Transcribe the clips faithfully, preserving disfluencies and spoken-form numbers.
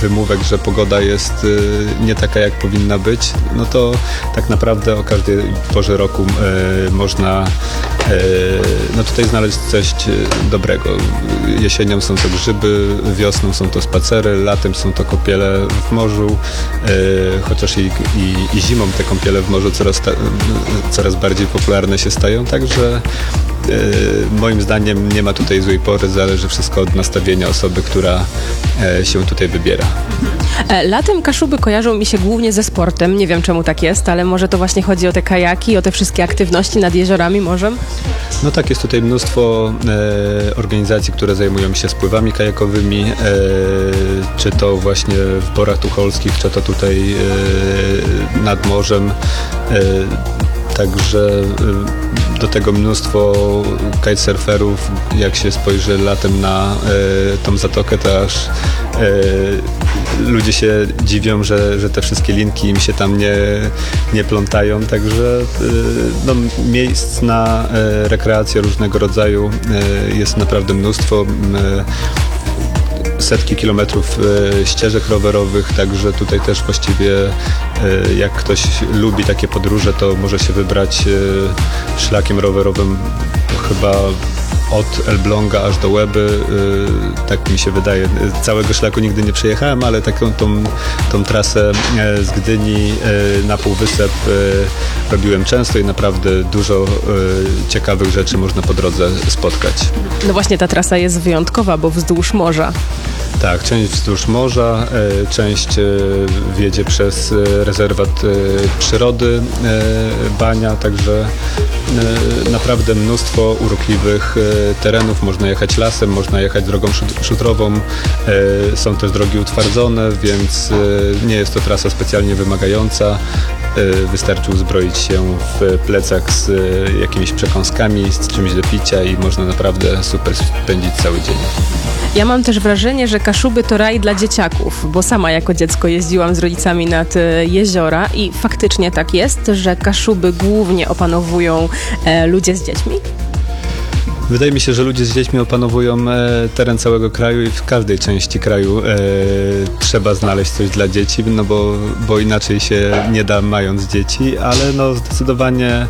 wymówek, że pogoda jest nie taka, jak powinna być, no to tak naprawdę o każdej porze roku można no tutaj znaleźć coś dobrego. Jesienią są to grzyby, wiosną są to spacery, latem są to kąpiele w morzu, chociaż i, i, i zimą te kąpiele w morzu coraz, ta, coraz bardziej popularne się stają, także moim zdaniem nie ma tutaj złej pory, zależy wszystko od nastawienia osoby, która się tutaj wybiera. Latem Kaszuby kojarzą mi się głównie ze sportem, nie wiem czemu tak jest, ale może to właśnie chodzi o te kajaki, o te wszystkie aktywności nad jeziorami, morzem? No tak, jest tutaj mnóstwo e, organizacji, które zajmują się spływami kajakowymi, e, czy to właśnie w Borach Tucholskich, czy to tutaj e, nad morzem. E, Także do tego mnóstwo kitesurferów, jak się spojrzy latem na e, tą zatokę, to aż e, ludzie się dziwią, że, że te wszystkie linki im się tam nie, nie plątają, także e, no, miejsc na e, rekreację różnego rodzaju e, jest naprawdę mnóstwo. E, setki kilometrów e, ścieżek rowerowych, także tutaj też właściwie e, jak ktoś lubi takie podróże, to może się wybrać e, szlakiem rowerowym chyba od Elbląga aż do Łeby, e, tak mi się wydaje. Całego szlaku nigdy nie przejechałem, ale taką tą, tą trasę e, z Gdyni e, na Półwysep e, robiłem często i naprawdę dużo e, ciekawych rzeczy można po drodze spotkać. No właśnie ta trasa jest wyjątkowa, bo wzdłuż morza. Tak, część wzdłuż morza, e, część e, wiedzie przez e, rezerwat e, przyrody e, Bania, także e, naprawdę mnóstwo urokliwych e, terenów. Można jechać lasem, można jechać drogą szutrową, e, są też drogi utwardzone, więc e, nie jest to trasa specjalnie wymagająca. E, wystarczy uzbroić się w plecak z e, jakimiś przekąskami, z czymś do picia i można naprawdę super spędzić cały dzień. Ja mam też wrażenie, że Kaszuby to raj dla dzieciaków, bo sama jako dziecko jeździłam z rodzicami nad jeziora i faktycznie tak jest, że Kaszuby głównie opanowują e, ludzie z dziećmi. Wydaje mi się, że ludzie z dziećmi opanowują e, teren całego kraju i w każdej części kraju e, trzeba znaleźć coś dla dzieci, no bo, bo inaczej się nie da mając dzieci, ale no zdecydowanie e,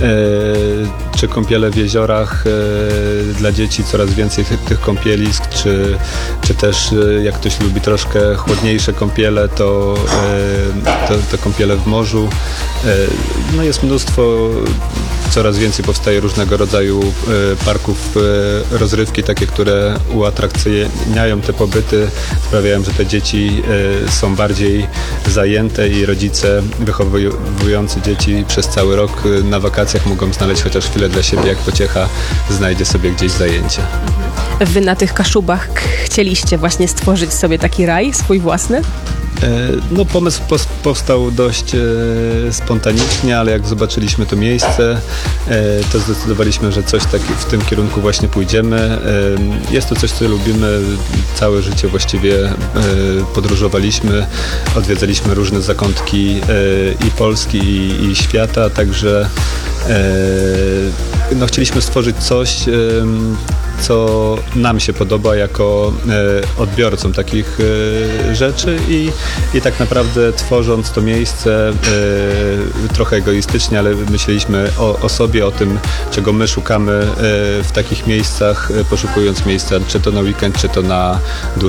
czy kąpiele w jeziorach e, dla dzieci, coraz więcej tych, tych kąpielisk, czy, czy też e, jak ktoś lubi troszkę chłodniejsze kąpiele, to, e, to, to kąpiele w morzu. E, no jest mnóstwo, coraz więcej powstaje różnego rodzaju e, parków rozrywki, takie, które uatrakcyjniają te pobyty, sprawiają, że te dzieci są bardziej zajęte i rodzice wychowujący dzieci przez cały rok na wakacjach mogą znaleźć chociaż chwilę dla siebie, jak pociecha znajdzie sobie gdzieś zajęcie. Wy na tych Kaszubach chcieliście właśnie stworzyć sobie taki raj, swój własny? No pomysł powstał dość e, spontanicznie, ale jak zobaczyliśmy to miejsce, e, to zdecydowaliśmy, że coś tak w tym kierunku właśnie pójdziemy. E, jest to coś, co lubimy. Całe życie właściwie e, podróżowaliśmy, odwiedzaliśmy różne zakątki e, i Polski, i, i świata, także e, no, chcieliśmy stworzyć coś, e, co nam się podoba jako e, odbiorcom takich e, rzeczy i, i tak naprawdę tworząc to miejsce e, trochę egoistycznie, ale myśleliśmy o, o sobie, o tym, czego my szukamy e, w takich miejscach, e, poszukując miejsca, czy to na weekend, czy to na dłuższy